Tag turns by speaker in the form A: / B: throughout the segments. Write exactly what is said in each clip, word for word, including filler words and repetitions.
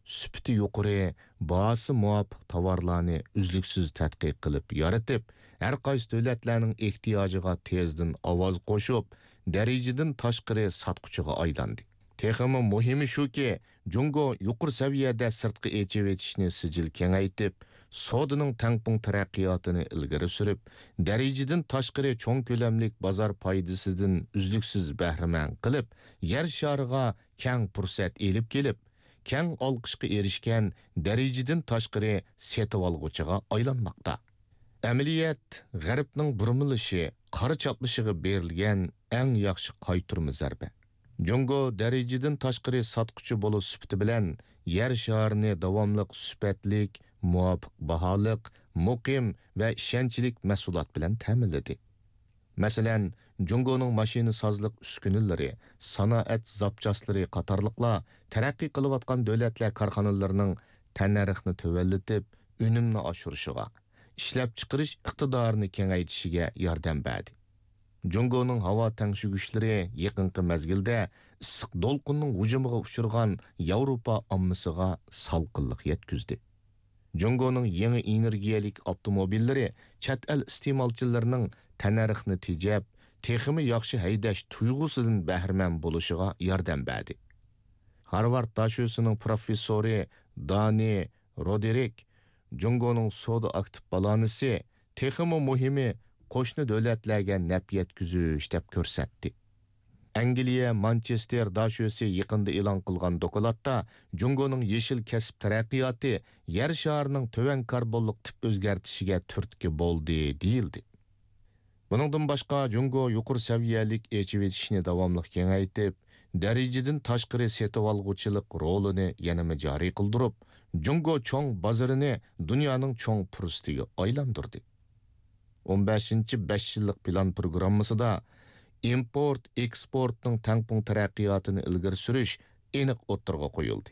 A: süpiti yuqori, bahası muvafiq tovarlarni uzluksiz tadqiq qilib yaratib, har qaysi davlatlarning ehtiyojiga tezdan ovoz qo'shib, darajadan tashqari sotquchiga aylandi. Texmi muhimi shuki, Jungo yuqori saviyada sirtqi echib etishni sijil kengaytib, sodaning tangpung taraqqiyotini ilgari surib, darajadan tashqari cho'ng ko'lamlik bozor foydasidan uzluksiz bahramand qilib, yer shariga keng fursat elib kelib, keng olqishga erishgan darajadan tashqari setib olg'uchiga aylanmoqda. Amaliyat g'arbning burmilishi, qora chaplishiga berilgan eng yaxshi qayturma zarba. Jungo darajadan tashqari sotquchi bo'lish sifati bilan yer sharini davomliq sifatlik, muvofiq baholiq, muqim va ishonchlik mahsulot bilan ta'minladi. Masalan, Jungoning mashina sozliq uskunalari, sanoat zapchaslari qatorliqlar taraqqiy qilayotgan davlatlar korxonalarining tannarxni tuvallatib, unumni oshirishiga, ishlab chiqarish iqtidorini kengaytishiga yordam berdi. Jungoning havo tangshig'ishlari yaqinqi mezgilda issiq do'lqinning hujumiga uchirgan Yevropa ommasiga salqinlik yetkazdi. Jungoning yangi energiyalik avtomobillari chet el iste'molchilarining tannarxni tejab, texmi yaxshi haydash tuyg'usidan bahramand bo'lishiga yordam berdi. Harvard dashosining professori Dani Roderick Jungoning soda aktiv balanisi texmi muhimi qo'shni davlatlarga naf yetkazish deb ko'rsatdi. Angliya Manchester dashosi yaqinda e'lon qilgan dokladda Jungoning yeshil kasb taraqqiyoti yer sharining to'van karbonlik tip o'zgartishiga turtki bo'ldi deyildi. Buningdan boshqa Jungo yuqori saviyalik echib etishni davomli kengaytib, darajadan tashqari setib olg'uchilik rolini yanama joriy qildirib, Jungo cho'ng bozorini dunyoning cho'ng fursatiga aylantirdi. o'n beshinchi besh yillik plan programmasida import eksportning tangpung taraqqiyotini ilgari surish aniq o'ttirg'a qo'yildi.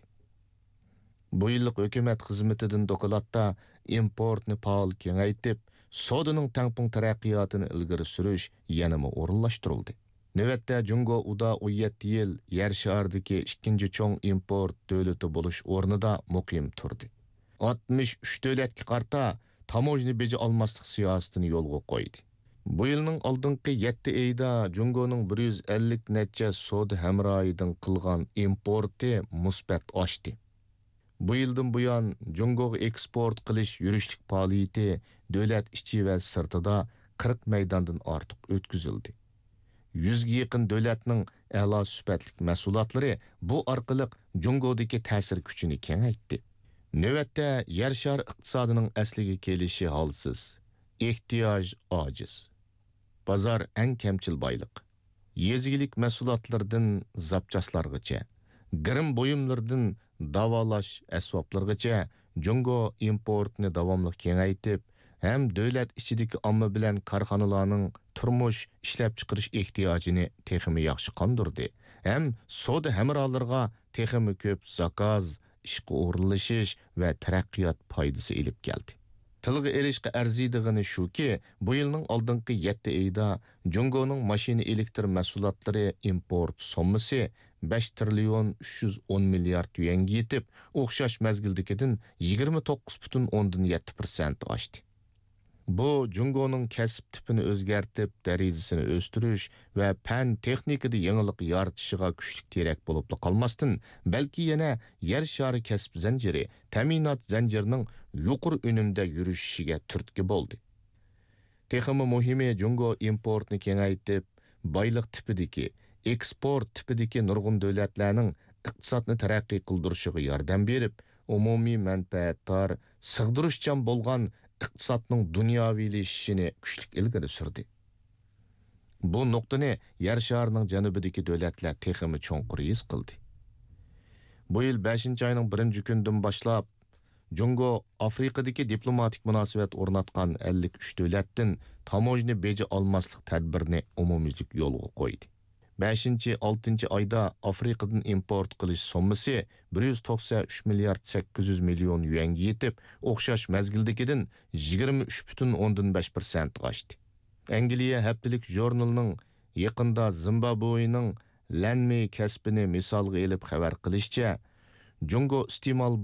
A: Bu yillik hukumat xizmatidan dokladda importni faol kengaytib, sodaning tangpung taraqqiyotini ilgari surish yanama o'rinlashtirildi. Navbatda Jungo uda o'n yetti yil yer sharidagi ikkinchi cho'ng import davlati bo'lish o'rnida muqim turdi. oltmish uch davlatga qarta tamojni beji olmaslik siyosatini yo'lga qo'ydi. Bu yilning oldingi yetti oyda Jungoning bir yuz ellik necha soda hamrohidan qilgan importi musbat oshdi. Bu yildan buyon Jungoga eksport qilish yurishlik faoliyati davlat ichi va sirtida qirq maydondan ortiq o'tkazildi. yuzga yaqin davlatning a'lo sifatli mahsulotlari bu orqali Jungodagi ta'sir kuchini kengaytdi. Navbatda yer shari iqtisodining asliga kelishi holsiz, ehtiyoj ojiz. Bozor eng kamchil boyliq. Yezigilik mahsulotlardan zapchaslargacha, girim buyumlardan davolash asboblargacha Jungo importni davomli kengaytib, hem davlat ichidagi omma bilan korxonalarning turmush ishlab chiqarish ehtiyojini texmi yaxshi qondirdi. Hem soda hamrolarga texmi ko'p zakaz, ishqa o'rinlashish va taraqqiyot foydasi elib keldi. Tilga erishga arziydigani shuki, bu yilning oldingi yetti oyda Jungoning mashina elektr mahsulotlari import sommasi besh trillion uch yuz o'n milliard yuanga yetib, o'xshash mazgildagidan yigirma to'qqiz butun o'ndan yetti foiz oshdi. Bu Jungoning kasb tipini o'zgartib, darajasini o'stirish va fan texnikada yangilik yaratishiga kuchli terak bo'lib qolmasdan, balki yana yer shari kasb zanjiri, ta'minot zanjirining yuqori unumda yurishiga turtki bo'ldi. Texmi muhimi Jungo importni kengaytib, boylik tipidagi, eksport tipidagi nurg'un davlatlarning iqtisodni taraqqiy qildirishiga yordam berib, umumiy manfaatdor, sig'dirishchan bo'lgan iqtisodning dunyoviylashishini kuchli ilgari surdi. Bu nuqtani yer sharining janubidagi davlatlar texmi cho'nqur his qildi. Bu yil beshinchi oyning birinchi kunidan boshlab Jungo Afrikadagi diplomatik munosabat o'rnatgan ellik uch davlatdan tamojni beji olmaslik tadbirini umumiylik yo'lga qo'ydi. beshinchi oltinchi oyda Afrikadan import qilish sommasi bir yuz to'qson uch milliard sakkiz yuz million yuanga yetib, o'xshash mazgildagidan yigirma uch butun o'ndan besh foiz oshdi. Angliya haftalik jurnalining yaqinda Zimbabwening Lanmi kasbini misolga elib xabar qilishicha, Jungo iste'mol